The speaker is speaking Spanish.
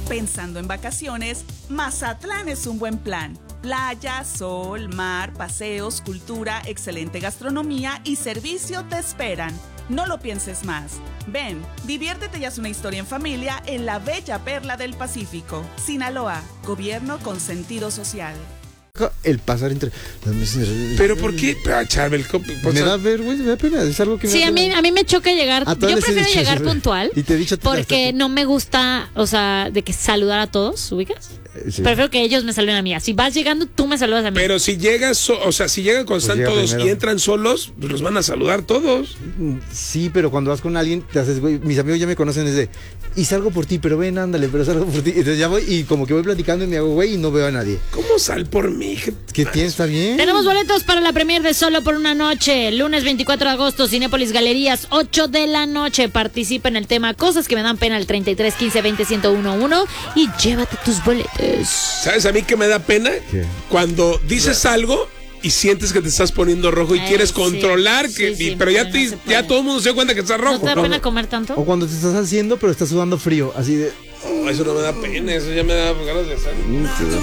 Pensando en vacaciones, Mazatlán es un buen plan. Playa, sol, mar, paseos, cultura, excelente gastronomía y servicio te esperan. No lo pienses más. Ven, diviértete y haz una historia en familia en la bella perla del Pacífico. Sinaloa, gobierno con sentido social. El pasar entre las mesas. ¿Pero por qué? Charbel, Me da vergüenza, me da pena. Es algo que sí, a mí me choca llegar. Yo prefiero llegar puntual. Y te he dicho porque no me gusta, o sea, de que saludar a todos, ¿ubicas? Sí. Prefiero que ellos me saluden a mí. Si vas llegando, tú me saludas a mí. Pero si llegas, o sea, si llegan cuando están todos primero y entran solos, pues los van a saludar todos. Sí, pero cuando vas con alguien, te haces, güey, mis amigos ya me conocen desde, y salgo por ti, pero ven, ándale, pero salgo por ti. Entonces ya voy y como que voy platicando y me hago, güey, y no veo a nadie. ¿Cómo sal por mí? ¿Qué tienes? ¿Está bien? Tenemos boletos para la premier de Solo por una noche. Lunes 24 de agosto, Cinépolis Galerías, 8 de la noche. Participa en el tema Cosas que me dan pena, el 33 15 20 1011 y llévate tus boletos. ¿Sabes a mí que me da pena? ¿Qué? Cuando dices algo y sientes que te estás poniendo rojo y quieres controlar, pero ya todo el mundo se da cuenta que estás rojo. ¿No te da pena comer tanto? O cuando te estás haciendo, pero estás sudando frío, así de... Oh, eso no me da pena, eso ya me da ganas de salir.